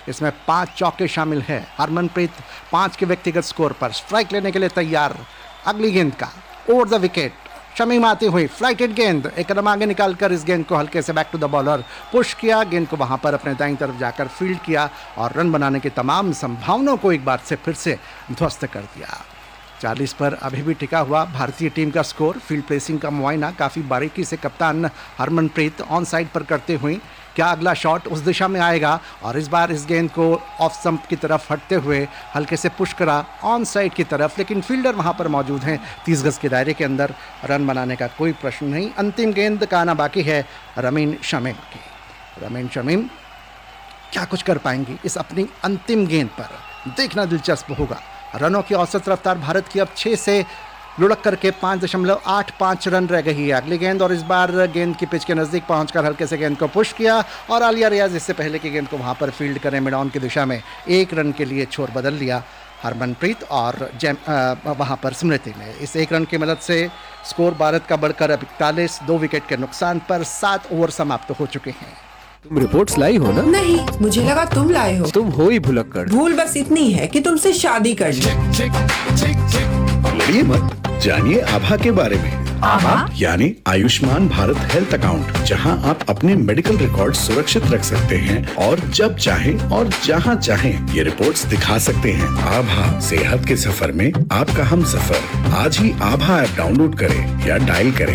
इसमें 5 चौके शामिल है। हरमनप्रीत 5 के व्यक्तिगत स्कोर पर स्ट्राइक लेने के लिए तैयार। अगली गेंद का ओवर द विकेट, शमीम आती हुई फ्लाइटेड गेंद, एक कदम आगे निकालकर इस गेंद को हल्के से back to the bowler push किया। गेंद को वहां पर अपने दाईं तरफ जाकर फील्ड किया और रन बनाने की तमाम संभावनाओं को एक बार से फिर से ध्वस्त कर दिया। 40 पर अभी भी टिका हुआ भारतीय टीम का स्कोर। फील्ड प्लेसिंग का मुआयना काफ़ी बारीकी से कप्तान हरमनप्रीत ऑन साइड पर करते हुए, क्या अगला शॉट उस दिशा में आएगा, और इस बार इस गेंद को ऑफ स्टंप की तरफ हटते हुए हल्के से पुश करा ऑन साइड की तरफ, लेकिन फील्डर वहां पर मौजूद हैं। 30 गज के दायरे के अंदर रन बनाने का कोई प्रश्न नहीं। अंतिम गेंद का आना बाकी है रमीन शमीम की। रमीन शमीम क्या कुछ कर पाएंगी इस अपनी अंतिम गेंद पर, देखना दिलचस्प होगा। रनों की औसत रफ्तार भारत की अब 6 से लुढ़क करके 5.85 रन रह गई है। अगली गेंद, और इस बार गेंद की पिच के नज़दीक पहुंचकर हल्के से गेंद को पुश किया और आलिया रियाज इससे पहले की गेंद को वहां पर फील्ड करें मिड ऑन की दिशा में 1 रन के लिए छोर बदल लिया हरमनप्रीत और वहां पर स्मृति ने। इस 1 रन की मदद से स्कोर भारत का बढ़कर अब 41, 2 विकेट के नुकसान पर 7 ओवर समाप्त हो चुके हैं। तुम रिपोर्ट्स लाई हो ना? नहीं, मुझे लगा तुम लाए हो। तुम हो ही भुलक्कड़। भूल बस इतनी है कि तुमसे शादी कर ली। लड़िए मत, जानिए आभा के बारे में। आभा यानी आयुष्मान भारत हेल्थ अकाउंट, जहां आप अपने मेडिकल रिकॉर्ड सुरक्षित रख सकते हैं और जब चाहें और जहां चाहें ये रिपोर्ट्स दिखा सकते हैं। आभा, सेहत के सफर में आपका हम सफर। आज ही आभा ऐप डाउनलोड करें या डायल करें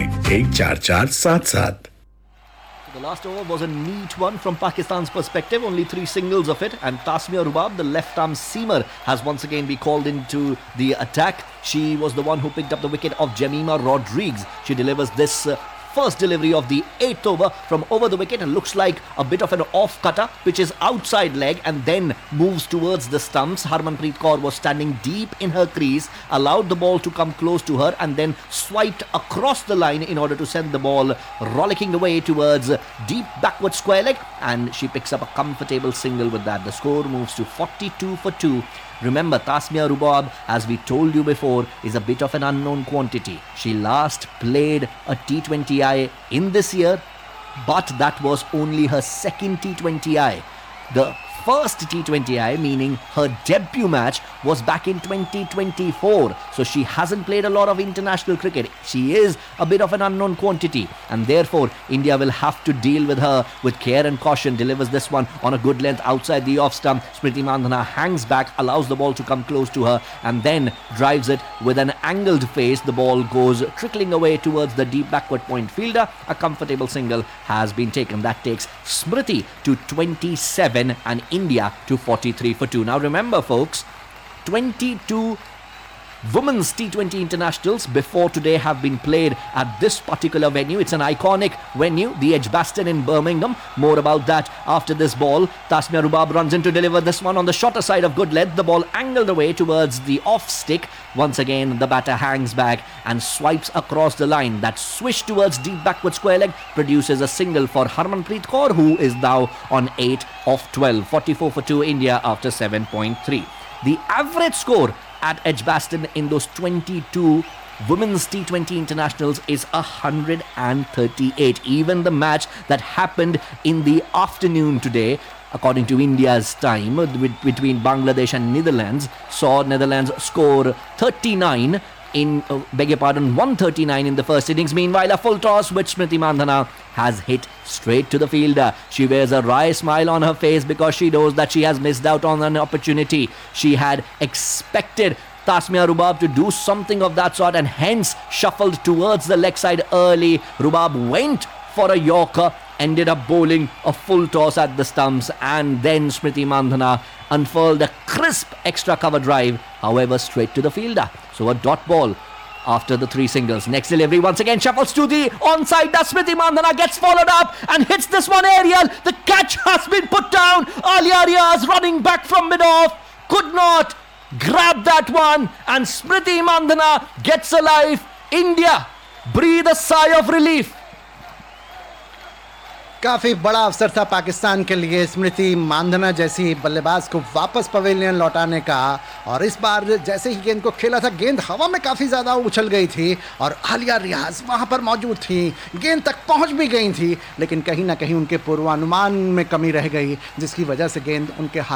14477। The last over was a neat one from Pakistan's perspective, only 3 singles of it, and Tasmia Rubab, the left-arm seamer, has once again been called into the attack. She was the one who picked up the wicket of Jemima Rodrigues. She delivers this first delivery of the 8th over from over the wicket and looks like a bit of an off cutter, which is outside leg and then moves towards the stumps. Harmanpreet Kaur was standing deep in her crease, allowed the ball to come close to her and then swiped across the line in order to send the ball rollicking away towards deep backward square leg, and she picks up a comfortable single with that. The score moves to 42 for 2. Remember, Tasmia Rubab, as we told you before, is a bit of an unknown quantity. She last played a T20I in this year, but that was only her second T20I. The first T20I, meaning her debut match, was back in 2024. So she hasn't played a lot of international cricket. She is a bit of an unknown quantity, and therefore India will have to deal with her with care and caution. Delivers this one on a good length outside the off stump. Smriti Mandhana hangs back, allows the ball to come close to her, and then drives it with an angled face. The ball goes trickling away towards the deep backward point fielder. A comfortable single has been taken. That takes Smriti to 27 and India to 43 for 2. Now remember folks, 22 women's T20 internationals before today have been played at this particular venue. It's an iconic venue, the Edgbaston in Birmingham. More about that after this ball. Tasmia Rubab runs in to deliver this one on the shorter side of good length. The ball angled away towards the off stick. Once again, the batter hangs back and swipes across the line. That swish towards deep backward square leg produces a single for Harmanpreet Kaur, who is now on 8 of 12. 44 for 2 India after 7.3. The average score at Edgbaston in those 22 women's T20 internationals is 138. Even the match that happened in the afternoon today, according to India's time, between Bangladesh and Netherlands, saw Netherlands score 39 in, 139 in the first innings. Meanwhile, a full toss which Smriti Mandhana has hit straight to the fielder. She wears a wry smile on her face because she knows that she has missed out on an opportunity. She had expected Tasmia Rubab to do something of that sort and hence shuffled towards the leg side early. Rubab went for a Yorker, ended up bowling a full toss at the stumps, and then Smriti Mandhana unfurled a crisp extra cover drive, however straight to the fielder. So a dot ball after the 3 singles. Next delivery once again shuffles to the onside. Smriti Mandhana gets followed up and hits this one aerial. The catch has been put down. Alia Riaz running back from mid-off could not grab that one, and Smriti Mandhana gets alive. India breathe a sigh of relief. काफ़ी बड़ा अवसर था पाकिस्तान के लिए स्मृति मांधना जैसी बल्लेबाज को वापस पवेलियन लौटाने का, और इस बार जैसे ही गेंद को खेला था गेंद हवा में काफ़ी ज़्यादा उछल गई थी और आलिया रियाज वहाँ पर मौजूद थी, गेंद तक पहुँच भी गई थी, लेकिन कहीं ना कहीं उनके पूर्वानुमान में कमी रह गई जिसकी वजह से गेंद उनके हाथ